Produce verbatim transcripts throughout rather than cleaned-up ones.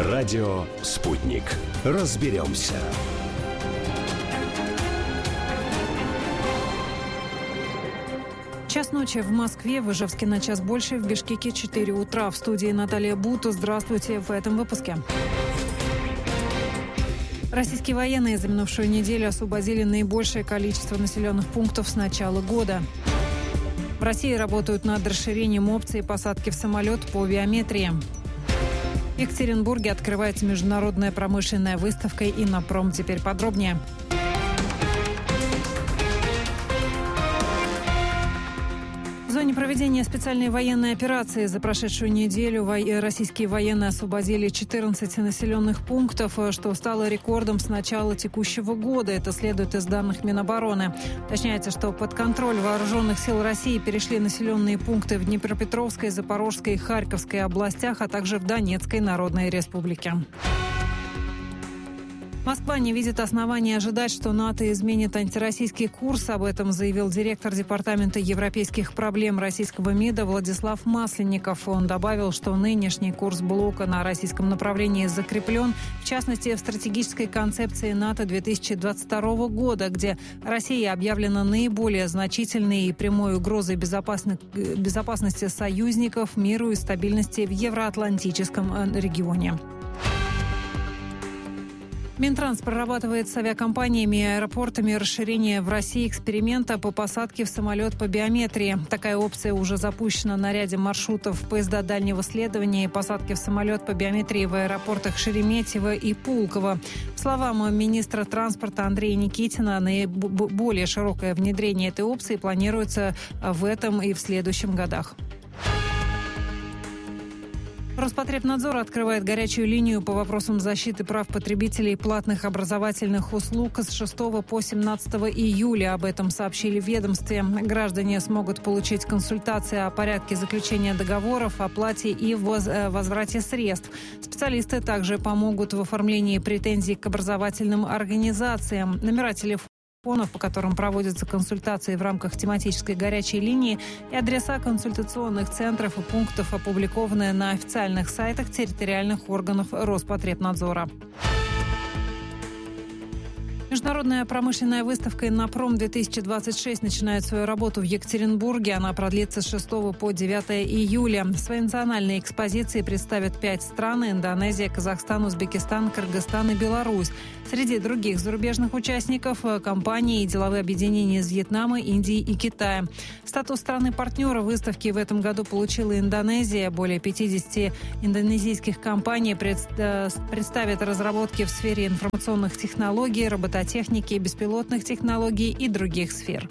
Радио «Спутник». Разберемся. Час ночи в Москве, в Ижевске на час больше, в Бишкеке четыре утра. В студии Наталья Бута. Здравствуйте в этом выпуске. Российские военные за минувшую неделю освободили наибольшее количество населенных пунктов с начала года. В России работают над расширением опций посадки в самолет по биометрии. В Екатеринбурге открывается международная промышленная выставка «Иннопром». Теперь подробнее. В зоне проведения специальной военной операции за прошедшую неделю российские военные освободили четырнадцать населенных пунктов, что стало рекордом с начала текущего года. Это следует из данных Минобороны. Уточняется, что под контроль вооруженных сил России перешли населенные пункты в Днепропетровской, Запорожской и Харьковской областях, а также в Донецкой Народной Республике. Москва не видит оснований ожидать, что НАТО изменит антироссийский курс. Об этом заявил директор Департамента европейских проблем российского МИДа Владислав Масленников. Он добавил, что нынешний курс блока на российском направлении закреплен, в частности, в стратегической концепции НАТО две тысячи двадцать второго года, где Россия объявлена наиболее значительной и прямой угрозой безопасности союзников, миру и стабильности в евроатлантическом регионе. Минтранс прорабатывает с авиакомпаниями и аэропортами расширение в России эксперимента по посадке в самолет по биометрии. Такая опция уже запущена на ряде маршрутов поезда дальнего следования и посадки в самолет по биометрии в аэропортах Шереметьево и Пулково. По словам министра транспорта Андрея Никитина, наиболее широкое внедрение этой опции планируется в этом и в следующем годах. Роспотребнадзор открывает горячую линию по вопросам защиты прав потребителей платных образовательных услуг с шестого по семнадцатое июля. Об этом сообщили в ведомстве. Граждане смогут получить консультации о порядке заключения договоров, оплате и возврате средств. Специалисты также помогут в оформлении претензий к образовательным организациям. Номера телефона, по которым проводятся консультации в рамках тематической горячей линии, и адреса консультационных центров и пунктов опубликованы на официальных сайтах территориальных органов Роспотребнадзора. Международная промышленная выставка «Иннопром-две тысячи двадцать шесть» начинает свою работу в Екатеринбурге. Она продлится с шестого по девятое июля. Свои национальные экспозиции представят пять стран – Индонезия, Казахстан, Узбекистан, Кыргызстан и Беларусь. Среди других зарубежных участников – компании и деловые объединения из Вьетнама, Индии и Китая. Статус страны-партнера выставки в этом году получила Индонезия. Более пятьдесят индонезийских компаний представят разработки в сфере информационных технологий, робототехники, техники, беспилотных технологий и других сфер.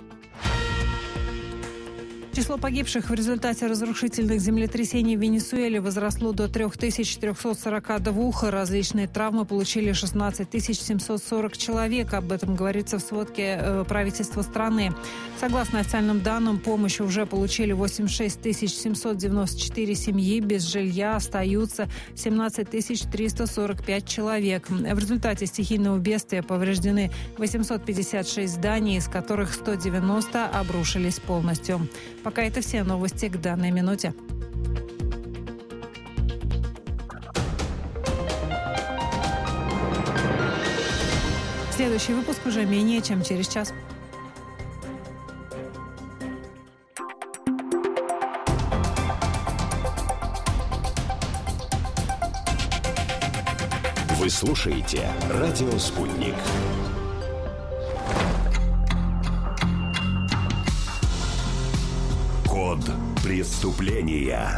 Число погибших в результате разрушительных землетрясений в Венесуэле возросло до три тысячи триста сорок два. Различные травмы получили шестнадцать тысяч семьсот сорок человек. Об этом говорится в сводке правительства страны. Согласно официальным данным, помощь уже получили восемьдесят шесть тысяч семьсот девяносто четыре семьи. Без жилья остаются семнадцать тысяч триста сорок пять человек. В результате стихийного бедствия повреждены восемьсот пятьдесят шесть зданий, из которых сто девяносто обрушились полностью. Пока это все новости к данной минуте. Следующий выпуск уже менее чем через час. Вы слушаете «Радио Спутник». Код преступления.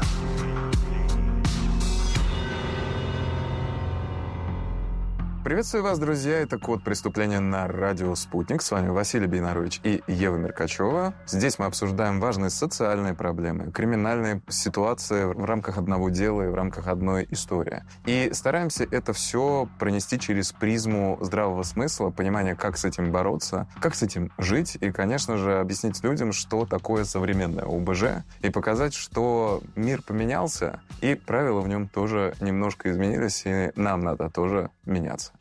Приветствую вас, друзья. Это «Код преступления» на радио «Спутник». С вами Василий Бейнарович и Ева Меркачева. Здесь мы обсуждаем важные социальные проблемы, криминальные ситуации в рамках одного дела и в рамках одной истории. И стараемся это все пронести через призму здравого смысла, понимания, как с этим бороться, как с этим жить, и, конечно же, объяснить людям, что такое современное ОБЖ, и показать, что мир поменялся, и правила в нем тоже немножко изменились, и нам надо тоже меняться.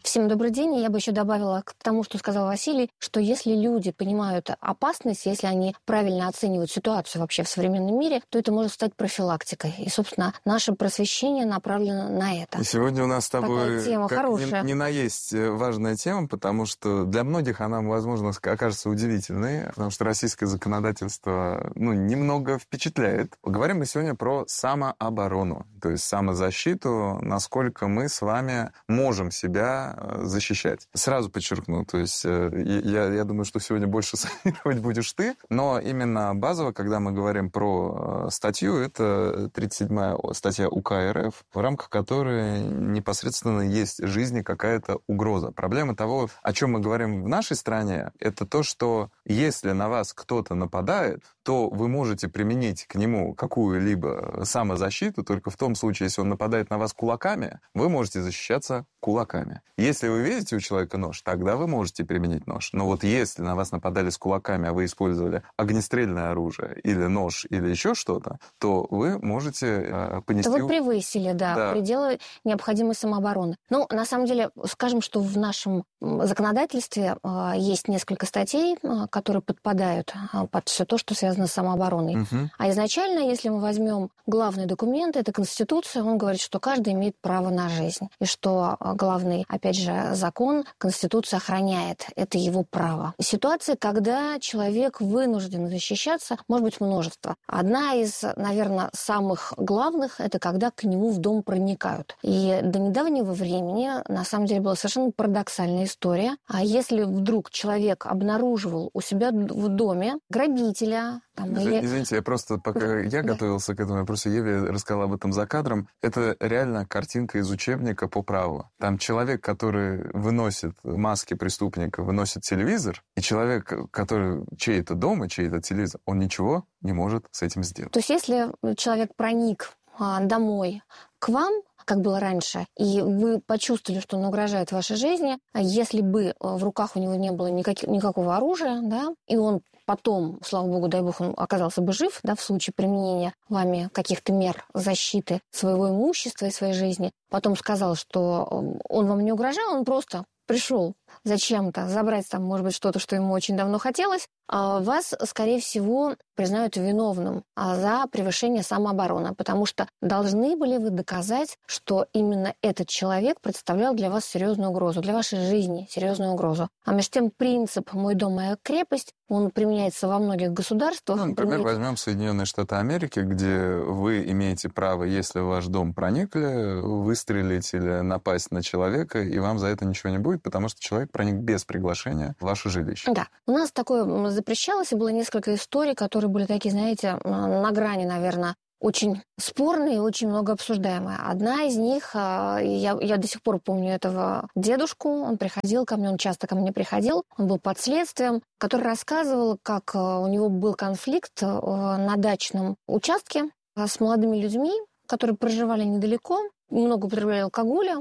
Всем добрый день. Я бы еще добавила к тому, что сказал Василий, что если люди понимают опасность, если они правильно оценивают ситуацию вообще в современном мире, то это может стать профилактикой. И, собственно, наше просвещение направлено на это. И сегодня у нас с тобой тема как хорошая. не, не наесть важная тема, потому что для многих она, возможно, окажется удивительной, потому что российское законодательство ну, немного впечатляет. Говорим мы сегодня про самооборону, то есть самозащиту, насколько мы с вами можем себя защищать. Сразу подчеркну, то есть я, я думаю, что сегодня больше советовать будешь ты, но именно базово, когда мы говорим про статью, это тридцать седьмая статья УК РФ, в рамках которой непосредственно есть жизни какая-то угроза. Проблема того, о чем мы говорим в нашей стране, это то, что если на вас кто-то нападает, то вы можете применить к нему какую-либо самозащиту только в том случае, если он нападает на вас кулаками, вы можете защищаться кулаками. Если вы видите у человека нож, тогда вы можете применить нож. Но вот если на вас нападали с кулаками, а вы использовали огнестрельное оружие или нож, или еще что-то, то вы можете э, понести... То вы превысили, да, да. пределы необходимой самообороны. Ну, на самом деле, скажем, что в нашем законодательстве э, есть несколько статей, э, которые подпадают э, под все то, что связано с самообороной. Угу. А изначально, если мы возьмем главный документ, это Конституция, он говорит, что каждый имеет право на жизнь. И что главный, опять же, закон, Конституция охраняет. Это его право. Ситуация, когда человек вынужден защищаться, может быть множество. Одна из, наверное, самых главных, это когда к нему в дом проникают. И до недавнего времени, на самом деле, была совершенно парадоксальная история. А если вдруг человек обнаруживал у себя в доме грабителя, там, Извините, или... извините, я просто, пока я готовился к этому, я просто Еве рассказал об этом за кадром. Это реально картинка из учебника по праву. Там человек, который выносит маски преступника, выносит телевизор, и человек, который чей-то дом и чей-то телевизор, он ничего не может с этим сделать. То есть если человек проник а, домой к вам, как было раньше, и вы почувствовали, что он угрожает вашей жизни, если бы в руках у него не было никаких, никакого оружия, да, и он потом, слава богу, дай бог, он оказался бы жив, да, в случае применения вами каких-то мер защиты своего имущества и своей жизни, потом сказал, что он вам не угрожал, он просто пришел зачем-то забрать там, может быть, что-то, что ему очень давно хотелось, вас, скорее всего, признают виновным за превышение самообороны, потому что должны были вы доказать, что именно этот человек представлял для вас серьезную угрозу, для вашей жизни серьезную угрозу. А между тем принцип «мой дом, моя крепость», он применяется во многих государствах. Ну, например, применяется... возьмем Соединенные Штаты Америки, где вы имеете право, если в ваш дом проникли, выстрелить или напасть на человека, и вам за это ничего не будет, потому что человек проник без приглашения в ваше жилище. Да. У нас такое запрещалось, и было несколько историй, которые были такие, знаете, на грани, наверное, очень спорные и очень много обсуждаемые. Одна из них, я, я до сих пор помню этого дедушку, он приходил ко мне, он часто ко мне приходил, он был под следствием, который рассказывал, как у него был конфликт на дачном участке с молодыми людьми, которые проживали недалеко, много употребляли алкоголя,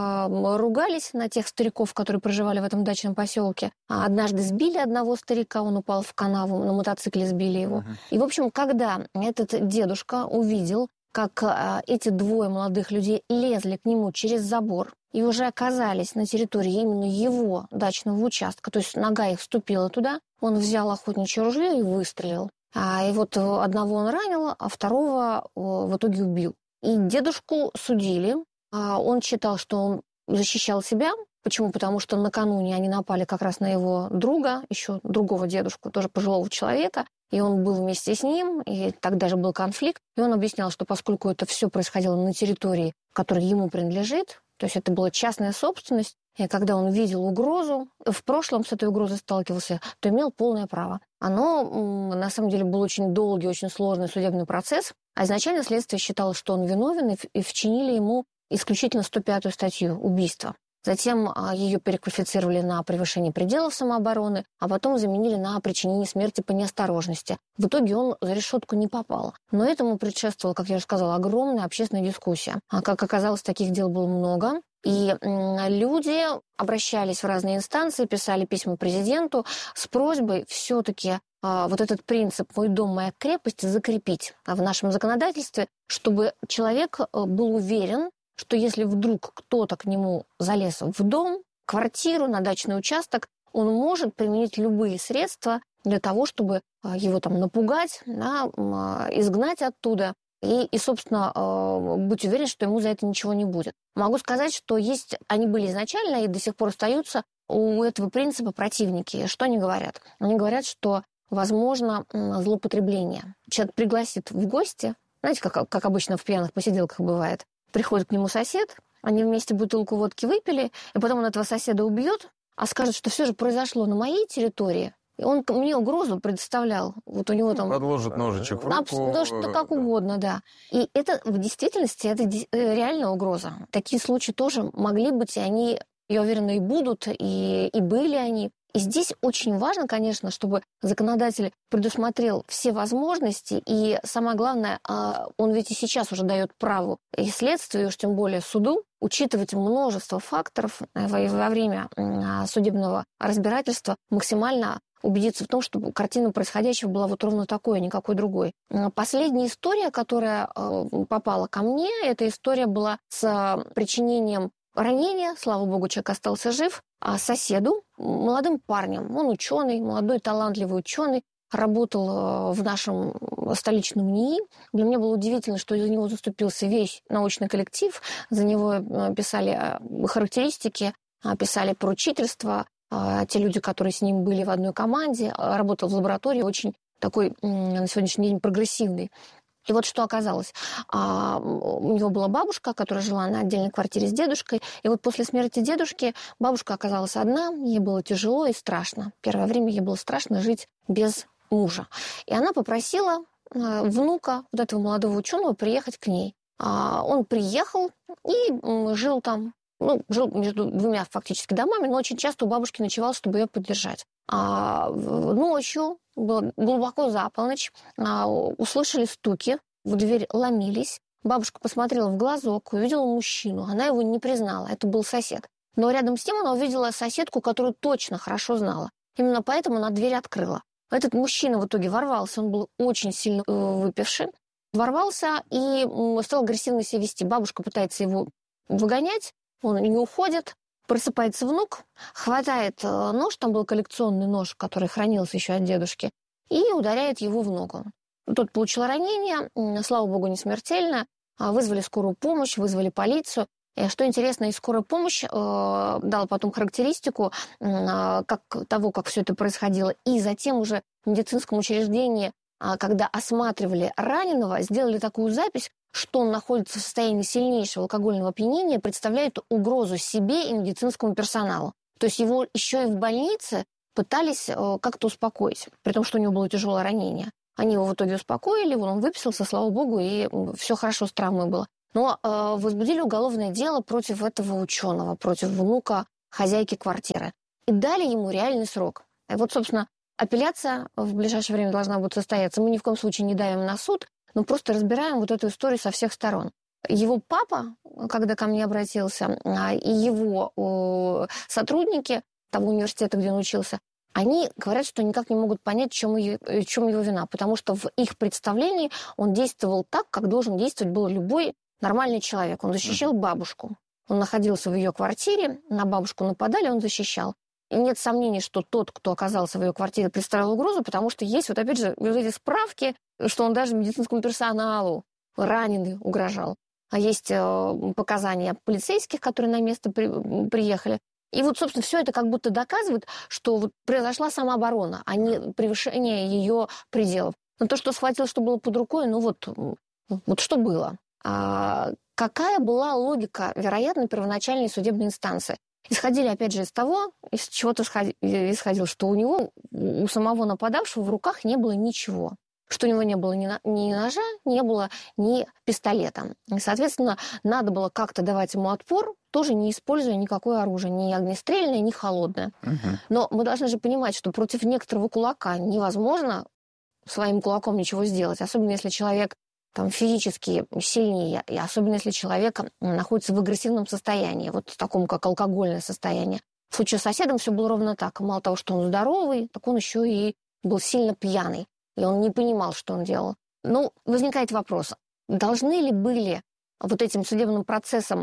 ругались на тех стариков, которые проживали в этом дачном поселке. Однажды сбили одного старика, он упал в канаву, на мотоцикле сбили его. Uh-huh. И, в общем, когда этот дедушка увидел, как эти двое молодых людей лезли к нему через забор и уже оказались на территории именно его дачного участка, то есть нога их вступила туда, он взял охотничье ружье и выстрелил. И вот одного он ранил, а второго в итоге убил. И дедушку судили. Он считал, что он защищал себя. Почему? Потому что накануне они напали как раз на его друга, еще другого дедушку, тоже пожилого человека. И он был вместе с ним, и тогда же был конфликт. И он объяснял, что поскольку это все происходило на территории, которая ему принадлежит, то есть это была частная собственность, и когда он видел угрозу, в прошлом с этой угрозой сталкивался, то имел полное право. Оно, на самом деле, был очень долгий, очень сложный судебный процесс, а изначально следствие считало, что он виновен, и вчинили ему исключительно сто пятую статью убийства. Затем ее переквалифицировали на превышение пределов самообороны, а потом заменили на причинение смерти по неосторожности. В итоге он за решетку не попал. Но этому предшествовала, как я уже сказала, огромная общественная дискуссия. А как оказалось, таких дел было много. И люди обращались в разные инстанции, писали письма президенту с просьбой все-таки вот этот принцип «мой дом, моя крепость» закрепить в нашем законодательстве, чтобы человек был уверен, что если вдруг кто-то к нему залез в дом, квартиру, на дачный участок, он может применить любые средства для того, чтобы его там напугать, да, изгнать оттуда и, и, собственно, быть уверен, что ему за это ничего не будет. Могу сказать, что есть, они были изначально и до сих пор остаются у этого принципа противники. Что они говорят? Они говорят, что возможно злоупотребление. Человек пригласит в гости, знаете, как, как обычно в пьяных посиделках бывает, приходит к нему сосед, они вместе бутылку водки выпили, и потом он этого соседа убьет, а скажет, что все же произошло на моей территории, и он мне угрозу предоставлял. Вот у него там... Подложит ножичек в руку. Да, что как угодно, да. И это в действительности, это реальная угроза. Такие случаи тоже могли быть, и они, я уверена, и будут, и, и были они. И здесь очень важно, конечно, чтобы законодатель предусмотрел все возможности, и самое главное, он ведь и сейчас уже дает право и следствию, и уж тем более суду, учитывать множество факторов во время судебного разбирательства, максимально убедиться в том, чтобы картина происходящего была вот ровно такой, а не какой другой. Последняя история, которая попала ко мне, эта история была с причинением ранения, слава богу, человек остался жив, а соседу, молодым парнем, он ученый, молодой талантливый ученый, работал в нашем столичном НИИ. Для меня было удивительно, что за него заступился весь научный коллектив, за него писали характеристики, писали поручительства, те люди, которые с ним были в одной команде, работал в лаборатории, очень такой на сегодняшний день прогрессивный. И вот что оказалось. А, у него была бабушка, которая жила на отдельной квартире с дедушкой. И вот после смерти дедушки бабушка оказалась одна, ей было тяжело и страшно. Первое время ей было страшно жить без мужа. И она попросила внука вот этого молодого ученого приехать к ней. А, он приехал и жил там. Ну, жил между двумя фактически домами, но очень часто у бабушки ночевал, чтобы ее поддержать. А ночью, было глубоко за полночь, а, услышали стуки, в дверь ломились. Бабушка посмотрела в глазок, увидела мужчину. Она его не признала, это был сосед. Но рядом с ним она увидела соседку, которую точно хорошо знала. Именно поэтому она дверь открыла. Этот мужчина в итоге ворвался, он был очень сильно выпивший. Ворвался и стал агрессивно себя вести. Бабушка пытается его выгонять, он не уходит. Просыпается внук, хватает нож, там был коллекционный нож, который хранился еще от дедушки, и ударяет его в ногу. Тот получил ранение, слава богу, не смертельно. Вызвали скорую помощь, вызвали полицию. И что интересно, и скорая помощь э, дала потом характеристику э, как, того, как все это происходило. И затем уже в медицинском учреждении, э, когда осматривали раненого, сделали такую запись, что он находится в состоянии сильнейшего алкогольного опьянения, представляет угрозу себе и медицинскому персоналу. То есть его еще и в больнице пытались э, как-то успокоить, при том, что у него было тяжелое ранение. Они его в итоге успокоили, он выписался, слава богу, и все хорошо с травмой было. Но э, возбудили уголовное дело против этого ученого, против внука хозяйки квартиры. И дали ему реальный срок. И вот, собственно, апелляция в ближайшее время должна будет состояться. Мы ни в коем случае не давим на суд, но просто разбираем вот эту историю со всех сторон. Его папа, когда ко мне обратился, и его сотрудники того университета, где он учился, они говорят, что никак не могут понять, в чем, ее, в чем его вина, потому что в их представлении он действовал так, как должен действовать был любой нормальный человек. Он защищал бабушку. Он находился в ее квартире, на бабушку нападали, он защищал. И нет сомнений, что тот, кто оказался в ее квартире, представлял угрозу, потому что есть, вот опять же, вот эти справки, что он даже медицинскому персоналу раненый угрожал. А есть э, показания полицейских, которые на место при, приехали. И вот, собственно, все это как будто доказывает, что вот произошла самооборона, а не превышение ее пределов. Но то, что схватил, что было под рукой, ну вот, вот что было. А какая была логика, вероятно, первоначальной судебной инстанции? Исходили, опять же, из того, из чего-то исходил, что у него, у самого нападавшего в руках не было ничего. Что у него не было ни, на, ни ножа, не было ни пистолета. И, соответственно, надо было как-то давать ему отпор, тоже не используя никакое оружие, ни огнестрельное, ни холодное. Uh-huh. Но мы должны же понимать, что против некоторого кулака невозможно своим кулаком ничего сделать, особенно если человек там, физически сильнее, и особенно если человек находится в агрессивном состоянии, вот в таком, как алкогольное состояние. В случае с соседом все было ровно так. Мало того, что он здоровый, так он еще и был сильно пьяный. И он не понимал, что он делал. Ну, возникает вопрос, должны ли были вот этим судебным процессом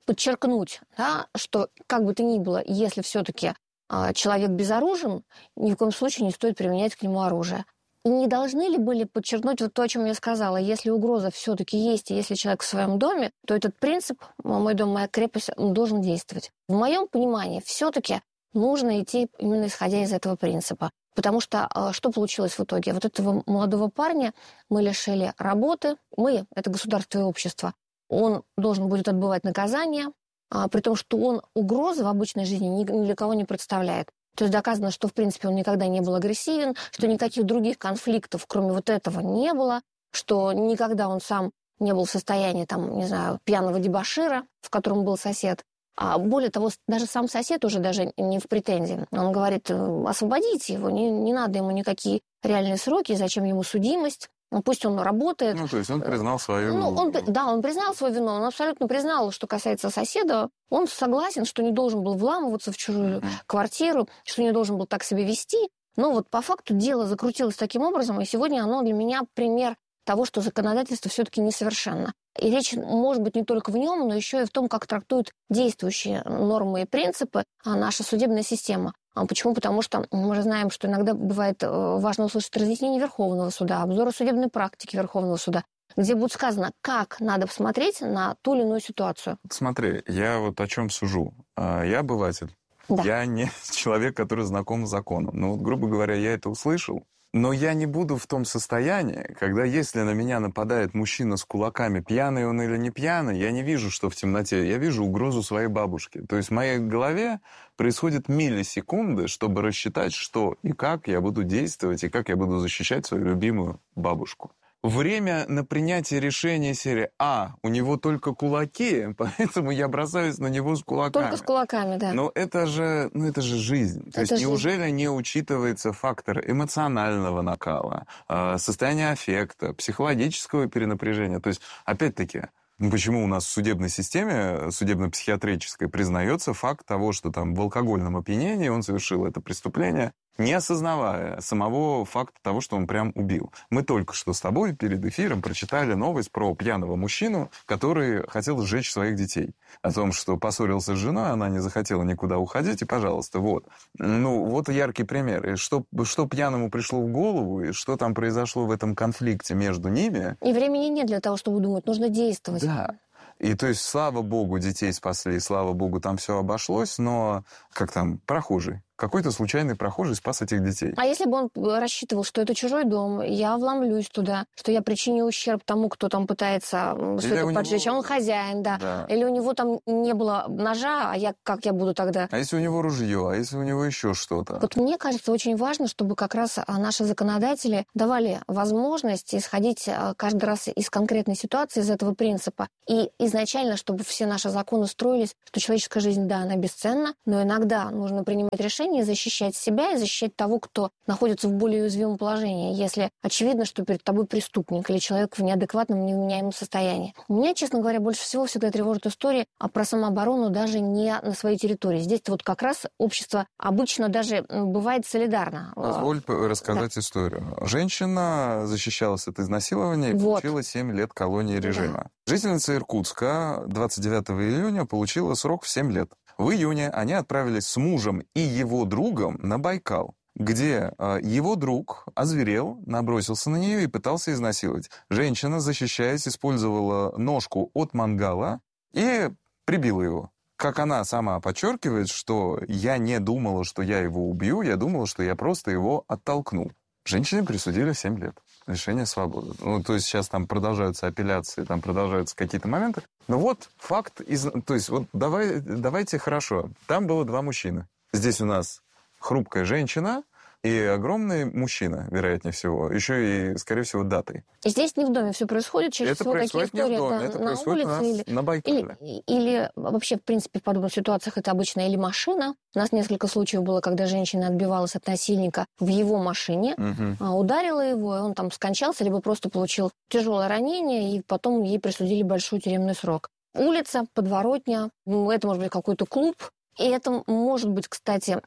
подчеркнуть, да, что как бы то ни было, если все-таки э, человек безоружен, ни в коем случае не стоит применять к нему оружие. И не должны ли были подчеркнуть вот то, о чем я сказала, если угроза все-таки есть, и если человек в своем доме, то этот принцип «мой дом, моя крепость» должен действовать. В моем понимании все-таки нужно идти именно исходя из этого принципа. Потому что что получилось в итоге? Вот этого молодого парня мы лишили работы, мы, это государство и общество, он должен будет отбывать наказание, при том, что он угрозы в обычной жизни ни для кого не представляет. То есть доказано, что, в принципе, он никогда не был агрессивен, что никаких других конфликтов, кроме вот этого, не было, что никогда он сам не был в состоянии, там, не знаю, пьяного дебошира, в котором был сосед. А более того, даже сам сосед уже даже не в претензии. Он говорит, освободите его, не, не надо ему никакие реальные сроки, зачем ему судимость. Пусть он работает. Ну, то есть он признал свою... Ну, он, да, он признал свою вину, он абсолютно признал, что касается соседа. Он согласен, что не должен был вламываться в чужую mm-hmm. квартиру, что не должен был так себя вести. Но вот по факту дело закрутилось таким образом, и сегодня оно для меня пример того, что законодательство все-таки несовершенно. И речь может быть не только в нем, но еще и в том, как трактуют действующие нормы и принципы наша судебная система. Почему? Потому что мы же знаем, что иногда бывает важно услышать разъяснение Верховного суда, обзоры судебной практики Верховного суда, где будет сказано, как надо посмотреть на ту или иную ситуацию. Смотри, я вот о чем сужу. Я обыватель. Да. Я не человек, который знаком с законом. Ну, вот, грубо говоря, я это услышал. Но я не буду в том состоянии, когда если на меня нападает мужчина с кулаками, пьяный он или не пьяный, я не вижу, что в темноте, я вижу угрозу своей бабушке. То есть в моей голове происходят миллисекунды, чтобы рассчитать, что и как я буду действовать, и как я буду защищать свою любимую бабушку. Время на принятие решения серии «А, у него только кулаки, поэтому я бросаюсь на него с кулаками». Только с кулаками, да. Но это же, ну, это же жизнь. То это есть жизнь. Неужели не учитывается фактор эмоционального накала, состояния аффекта, психологического перенапряжения? То есть, опять-таки, почему у нас в судебной системе, судебно-психиатрической, признается факт того, что там в алкогольном опьянении он совершил это преступление, не осознавая самого факта того, что он прям убил. Мы только что с тобой перед эфиром прочитали новость про пьяного мужчину, который хотел сжечь своих детей. О том, что поссорился с женой, она не захотела никуда уходить, и, пожалуйста, вот. Ну, вот яркий пример. И что, что пьяному пришло в голову, и что там произошло в этом конфликте между ними. И времени нет для того, чтобы думать, нужно действовать. Да. И то есть, слава богу, детей спасли, слава богу, там все обошлось, но как там, прохожий. Какой-то случайный прохожий спас этих детей. А если бы он рассчитывал, что это чужой дом, я вломлюсь туда, что я причиню ущерб тому, кто там пытается что-то поджечь, него... а он хозяин, да. да. Или у него там не было ножа, а я как я буду тогда... А если у него ружье, а если у него еще что-то? Вот мне кажется, очень важно, чтобы как раз наши законодатели давали возможность исходить каждый раз из конкретной ситуации, из этого принципа. И изначально, чтобы все наши законы строились, что человеческая жизнь, да, она бесценна, но иногда нужно принимать решение защищать себя и защищать того, кто находится в более уязвимом положении, если очевидно, что перед тобой преступник или человек в неадекватном, невменяемом состоянии. Меня, честно говоря, больше всего всегда тревожит история про самооборону даже не на своей территории. Здесь вот как раз общество обычно даже бывает солидарно. Позволь рассказать да. историю. Женщина защищалась от изнасилования и вот. получила семь лет колонии режима. Да. Жительница Иркутска двадцать девятого июня получила срок в семь лет. В июне они отправились с мужем и его другом на Байкал, где э, его друг озверел, набросился на нее и пытался изнасиловать. Женщина, защищаясь, использовала ножку от мангала и прибила его. Как она сама подчеркивает, что я не думала, что я его убью, я думала, что я просто его оттолкну. Женщине присудили семь лет лишения свободы. Ну, то есть сейчас там продолжаются апелляции, там продолжаются какие-то моменты. Но вот факт, из... то есть вот давай, давайте хорошо. Там было два мужчины. Здесь у нас хрупкая женщина и огромный мужчина, вероятнее всего, еще и, скорее всего, датой. И здесь не в доме все происходит, чаще это всего такие истории не в доме, это, это на происходит улице у нас или на Байкале. Или, или вообще, в принципе, в подобных ситуациях это обычно или машина. У нас несколько случаев было, когда женщина отбивалась от насильника в его машине, угу. ударила его, и он там скончался, либо просто получил тяжелое ранение, и потом ей присудили большой тюремный срок. Улица, подворотня, это может быть какой-то клуб. И это может быть, кстати,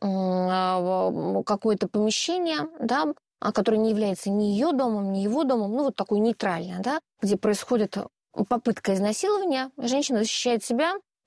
какое-то помещение, да, которое не является ни ее домом, ни его домом, ну вот такое нейтральное, да, где происходит попытка изнасилования, женщина защищает себя,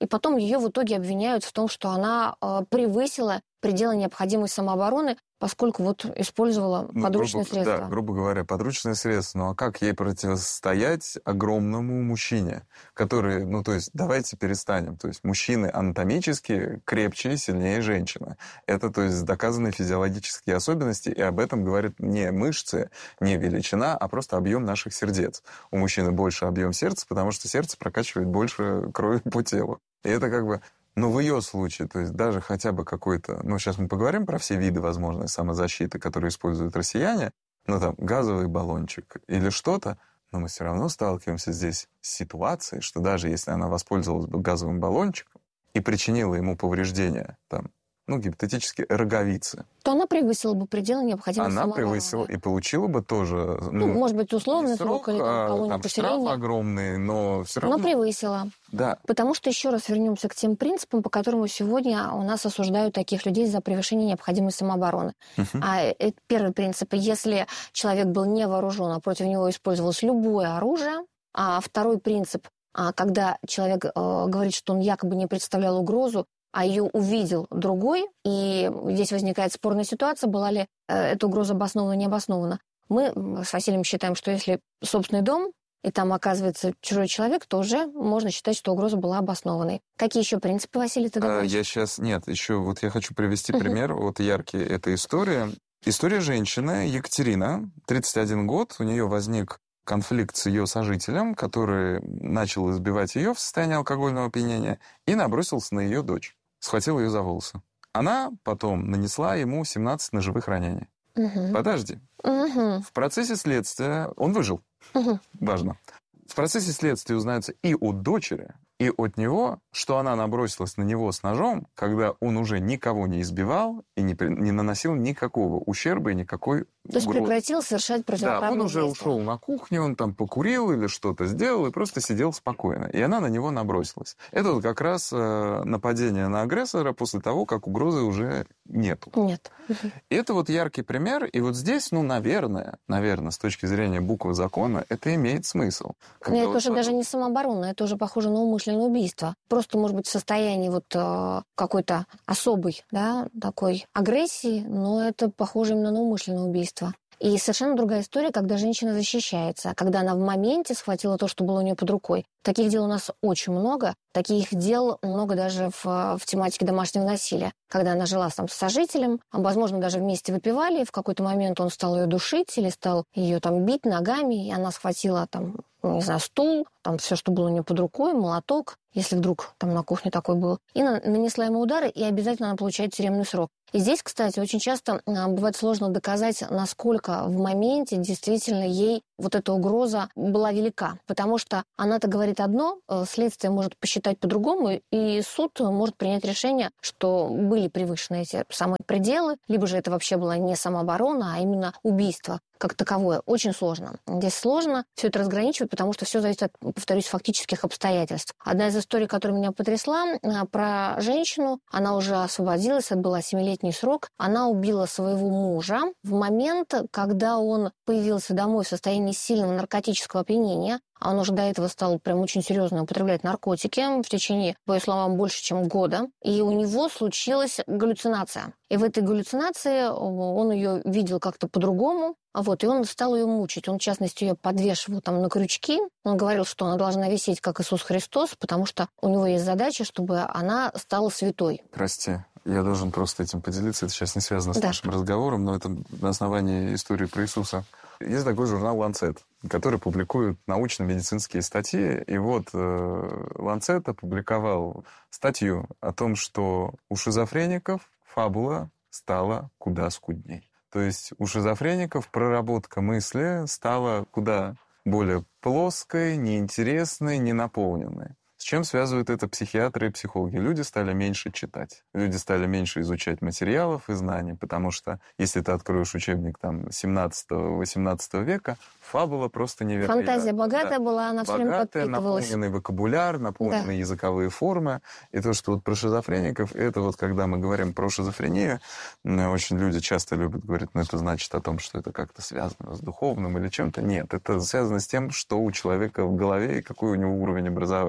и потом ее в итоге обвиняют в том, что она э, превысила пределы необходимой самообороны, поскольку вот использовала Ну, подручные грубо, средства. Да, грубо говоря, подручные средства. Ну а как ей противостоять огромному мужчине, который, ну то есть давайте перестанем. То есть мужчины анатомически крепче и сильнее женщины. Это, то есть, доказанные физиологические особенности, и об этом говорят не мышцы, не величина, а просто объем наших сердец. У мужчины больше объем сердца, потому что сердце прокачивает больше крови по телу. И это как бы... Ну, в ее случае, то есть даже хотя бы какой-то... Ну, сейчас мы поговорим про все виды возможной самозащиты, которые используют россияне. Ну, там, газовый баллончик или что-то. Но мы все равно сталкиваемся здесь с ситуацией, что даже если она воспользовалась бы газовым баллончиком и причинила ему повреждения, там, ну, гипотетически, роговицы. То она превысила бы пределы необходимой Она самообороны. превысила и получила бы тоже... Ну, Ну, может быть, условный не срок, или там, а колония там штраф поселения. огромный, но все равно... Но превысила. Да. Потому что, еще раз вернемся к тем принципам, по которым сегодня у нас осуждают таких людей за превышение необходимой самообороны. Uh-huh. А это первый принцип. Если человек был не вооружен, а против него использовалось любое оружие. А второй принцип, когда человек говорит, что он якобы не представлял угрозу, а ее увидел другой, и здесь возникает спорная ситуация, была ли эта угроза обоснована, не обоснована. Мы с Василием считаем, что если собственный дом, и там оказывается чужой человек, то уже можно считать, что угроза была обоснованной. Какие еще принципы, Василий, ты добавишь? Я сейчас... Нет, еще вот я хочу привести пример. Вот яркий эта история. История женщины Екатерина, тридцать один год, у нее возник конфликт с ее сожителем, который начал избивать ее в состоянии алкогольного опьянения и набросился на ее дочь. Схватил ее за волосы. Она потом нанесла ему семнадцать ножевых ранений. Угу. Подожди. Угу. В процессе следствия он выжил. Угу. Важно. В процессе следствия узнается и от дочери, и от него, что она набросилась на него с ножом, когда он уже никого не избивал и не, не наносил никакого ущерба и никакой То есть угрозы. прекратил совершать противоправные Да, он уже действия. ушел на кухню, он там покурил или что-то сделал и просто сидел спокойно. И она на него набросилась. Это вот как раз э, нападение на агрессора после того, как угрозы уже нету. Нет. И это вот яркий пример. И вот здесь, ну, наверное, наверное, с точки зрения буквы закона, это имеет смысл. Когда Нет, это вот уже потом- даже не самооборона, это уже похоже на умышленное убийство. Просто, может быть, в состоянии вот э, какой-то особой, да, такой агрессии, но это похоже именно на умышленное убийство. И совершенно другая история, когда женщина защищается, когда она в моменте схватила то, что было у нее под рукой. Таких дел у нас очень много. Таких дел много даже в, в тематике домашнего насилия. Когда она жила там с сожителем, возможно, даже вместе выпивали, и в какой-то момент он стал ее душить или стал ее там бить ногами, и она схватила там, не знаю, стул, там все, что было у нее под рукой, молоток, если вдруг там на кухне такой был, и на- нанесла ему удары, и обязательно она получает тюремный срок. И здесь, кстати, очень часто а, бывает сложно доказать, насколько в моменте действительно ей вот эта угроза была велика. Потому что она-то говорит одно, э, следствие может посчитать по-другому, и суд может принять решение, что были превышены эти самые пределы, либо же это вообще была не самооборона, а именно убийство как таковое. Очень сложно. Здесь сложно все это разграничивать, потому что все зависит от, повторюсь, фактических обстоятельств. Одна из историй, которая меня потрясла, а, про женщину. Она уже освободилась, отбыла семилетний срок. Она убила своего мужа в момент, когда он появился домой в состоянии сильного наркотического опьянения. А он уже до этого стал прям очень серьезно употреблять наркотики в течение, по ее словам, больше, чем года. И у него случилась галлюцинация. И в этой галлюцинации он ее видел как-то по-другому. Вот, и он стал ее мучить. Он, в частности, ее подвешивал там на крючки. Он говорил, что она должна висеть, как Иисус Христос, потому что у него есть задача, чтобы она стала святой. Прости, я должен просто этим поделиться. Это сейчас не связано с Да. нашим разговором, но это на основании истории про Иисуса. Есть такой журнал «Ланцет», который публикует научно-медицинские статьи. И вот э, «Ланцет» опубликовал статью о том, что у шизофреников фабула стала куда скудней. То есть у шизофреников проработка мысли стала куда более плоской, неинтересной, ненаполненной. С чем связывают это психиатры и психологи? Люди стали меньше читать. Люди стали меньше изучать материалов и знаний, потому что если ты откроешь учебник там семнадцатого-восемнадцатого века, фабула просто невероятная. Фантазия богатая Да. была, она все время Богатая, подпитывалась. наполненный вокабуляр, наполненные языковые формы. И то, что вот про шизофреников, это вот когда мы говорим про шизофрению, м, очень люди часто любят говорить, ну это значит о том, что это как-то связано с духовным или чем-то. Нет, это связано с тем, что у человека в голове и какой у него уровень образования. То есть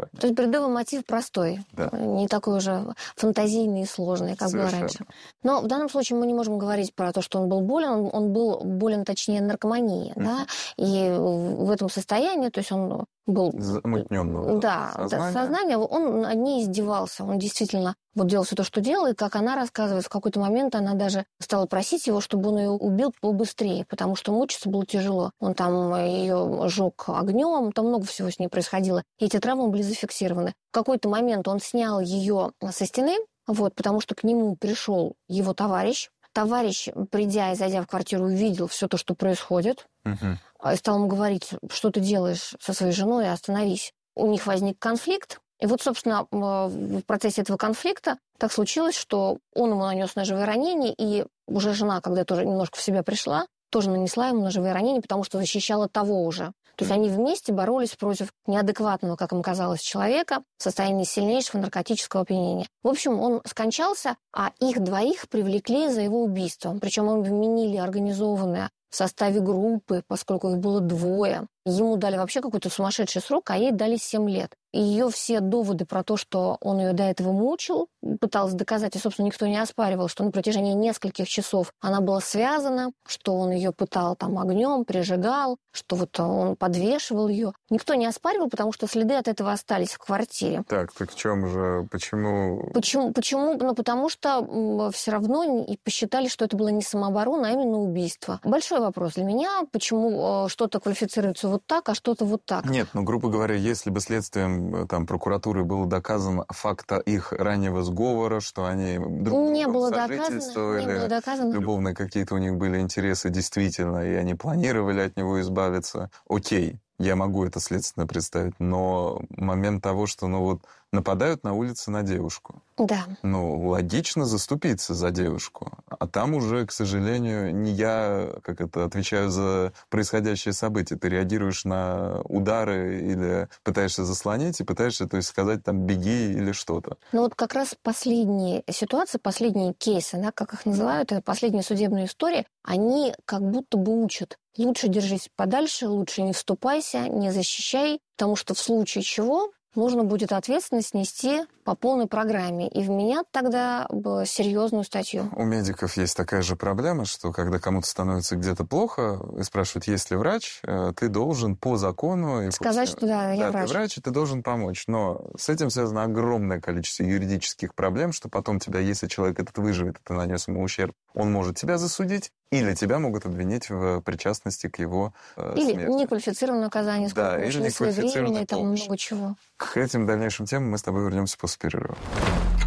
бредовый мотив простой, да. не такой уже фантазийный и сложный, как Совершенно. было раньше. Но в данном случае мы не можем говорить про то, что он был болен, он, он был болен, точнее, наркоманией, mm-hmm. да, и в этом состоянии, то есть он был... Замутненного да, сознания. Да, сознание, он над ней издевался, он действительно вот делал все то, что делал, и как она рассказывает, в какой-то момент она даже стала просить его, чтобы он ее убил побыстрее, потому что мучиться было тяжело. Он там ее жег огнем, там много всего с ней происходило, и эти травмы были зафиксированы. В какой-то момент он снял ее со стены, вот, потому что к нему пришел его товарищ. Товарищ, придя и зайдя в квартиру, увидел все то, что происходит, угу. и стал ему говорить, что ты делаешь со своей женой, остановись. У них возник конфликт, и вот, собственно, в процессе этого конфликта так случилось, что он ему нанес ножевые ранения, и уже жена, когда тоже немножко в себя пришла, тоже нанесла ему ножевые ранения, потому что защищала того уже. То есть они вместе боролись против неадекватного, как им казалось, человека в состоянии сильнейшего наркотического опьянения. В общем, он скончался, а их двоих привлекли за его убийство. Причем им вменили организованное в составе группы, поскольку их было двое. Ему дали вообще какой-то сумасшедший срок, а ей дали семь лет. И ее все доводы про то, что он ее до этого мучил, пытался доказать, и, собственно, никто не оспаривал, что на протяжении нескольких часов она была связана, что он ее пытал там огнем, прижигал, что вот он подвешивал ее. Никто не оспаривал, потому что следы от этого остались в квартире. Так, так в чем же, почему? Почему? Почему? Ну, потому что все равно и посчитали, что это было не самооборона, а именно убийство. Большой вопрос для меня, почему что-то квалифицируется вот так, а что-то вот так. Нет, ну, грубо говоря, если бы следствием там, прокуратуры было доказано факта их раннего сговора, что они друг не было сожительствовали, доказано, не было доказано. Любовные какие-то у них были интересы действительно, и они планировали от него избавиться, окей, я могу это следственно представить, но момент того, что ну вот нападают на улице на девушку. Да. Ну, логично заступиться за девушку. А там уже, к сожалению, не я, как это, отвечаю за происходящее событие. Ты реагируешь на удары или пытаешься заслонить, и пытаешься, то есть, сказать там «беги» или что-то. Ну вот как раз последние ситуации, последние кейсы, да, как их называют, последние судебные истории, они как будто бы учат. Лучше держись подальше, лучше не вступайся, не защищай, потому что в случае чего нужно будет ответственность нести по полной программе. И вменят тогда серьезную статью. У медиков есть такая же проблема, что когда кому-то становится где-то плохо, и спрашивают, есть ли врач, ты должен по закону... Сказать, по... что да, я да, врач. Ты врач, и ты должен помочь. Но с этим связано огромное количество юридических проблем, что потом тебя, если человек этот выживет, и ты нанес ему ущерб, он может тебя засудить, или тебя могут обвинить в причастности к его э, или смерти. Неквалифицированное наказание, сколько да, или своевременное, там много чего. К этим дальнейшим темам мы с тобой вернемся после перерыва.